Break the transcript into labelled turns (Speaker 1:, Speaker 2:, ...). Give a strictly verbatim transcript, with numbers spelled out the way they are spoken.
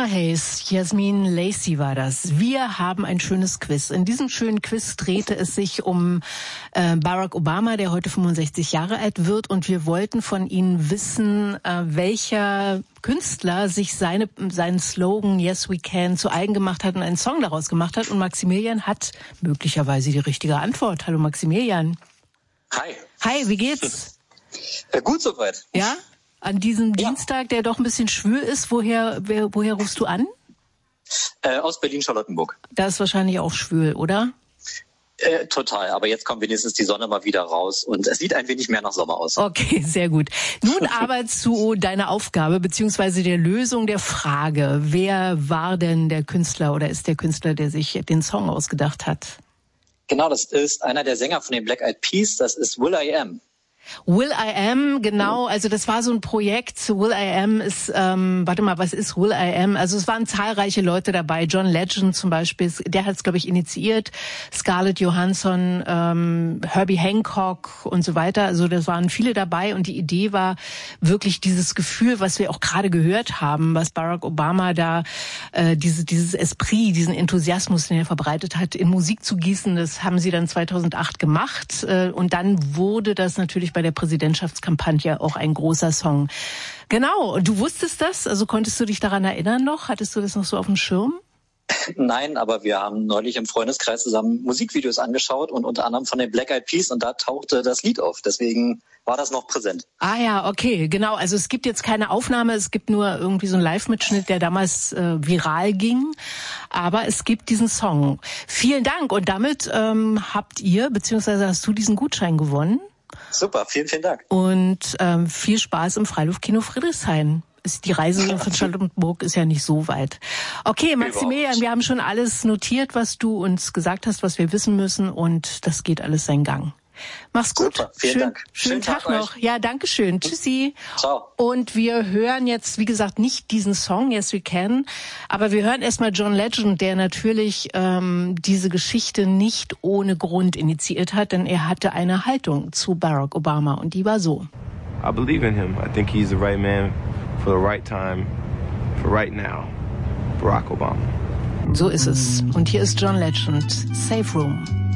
Speaker 1: Hayes, Yasmin Lacey war das. Wir haben ein schönes Quiz. In diesem schönen Quiz drehte es sich um äh, Barack Obama, der heute fünfundsechzig Jahre alt wird. Und wir wollten von Ihnen wissen, äh, welcher Künstler sich seine, seinen Slogan Yes We Can zu eigen gemacht hat und einen Song daraus gemacht hat. Und Maximilian hat möglicherweise die richtige Antwort. Hallo Maximilian.
Speaker 2: Hi.
Speaker 1: Hi, wie geht's?
Speaker 2: Äh, gut soweit.
Speaker 1: Ja? An diesem
Speaker 2: ja.
Speaker 1: Dienstag, der doch ein bisschen schwül ist, woher, wer, woher rufst du an?
Speaker 2: Äh, aus Berlin-Charlottenburg.
Speaker 1: Da ist wahrscheinlich auch schwül, oder?
Speaker 2: Äh, total, aber jetzt kommt wenigstens die Sonne mal wieder raus und es sieht ein wenig mehr nach Sommer aus.
Speaker 1: Okay, sehr gut. Nun aber zu deiner Aufgabe beziehungsweise der Lösung der Frage. Wer war denn der Künstler oder ist der Künstler, der sich den Song ausgedacht hat?
Speaker 2: Genau, das ist einer der Sänger von den Black Eyed Peas, das ist Will I Am.
Speaker 1: Will I Am, genau, also das war so ein Projekt. Will I Am ist, ähm, warte mal, was ist Will I Am? Also es waren zahlreiche Leute dabei, John Legend zum Beispiel, der hat es, glaube ich, initiiert, Scarlett Johansson, ähm, Herbie Hancock und so weiter, also das waren viele dabei und die Idee war wirklich dieses Gefühl, was wir auch gerade gehört haben, was Barack Obama da, äh, diese, dieses Esprit, diesen Enthusiasmus, den er verbreitet hat, in Musik zu gießen, das haben sie dann zweitausendacht gemacht äh, und dann wurde das natürlich bei der Präsidentschaftskampagne auch ein großer Song. Genau, du wusstest das? Also konntest du dich daran erinnern noch? Hattest du das noch so auf dem Schirm?
Speaker 2: Nein, aber wir haben neulich im Freundeskreis zusammen Musikvideos angeschaut und unter anderem von den Black Eyed Peas und da tauchte das Lied auf. Deswegen war das noch präsent.
Speaker 1: Ah ja, okay, genau. Also es gibt jetzt keine Aufnahme, es gibt nur irgendwie so einen Live-Mitschnitt, der damals äh, viral ging. Aber es gibt diesen Song. Vielen Dank und damit ähm, habt ihr, beziehungsweise hast du diesen Gutschein gewonnen.
Speaker 2: Super, vielen, vielen Dank.
Speaker 1: Und ähm, viel Spaß im Freiluftkino Friedrichshain. Die Reise von Charlottenburg ist ja nicht so weit. Okay, Maximilian, wir haben schon alles notiert, was du uns gesagt hast, was wir wissen müssen und das geht alles seinen Gang. Mach's gut.
Speaker 2: Super, vielen
Speaker 1: Schön,
Speaker 2: Dank.
Speaker 1: Schönen, schönen Tag, Tag noch.
Speaker 2: Euch.
Speaker 1: Ja, danke schön. Tschüssi.
Speaker 2: Ciao.
Speaker 1: Und wir hören jetzt, wie gesagt, nicht diesen Song, Yes We Can, aber wir hören erstmal John Legend, der natürlich ähm, diese Geschichte nicht ohne Grund initiiert hat, denn er hatte eine Haltung zu Barack Obama und die war so.
Speaker 3: I believe in him. I think he's the right man for the right time, for right now. Barack Obama.
Speaker 1: So ist es. Und hier ist John Legend, Safe Room.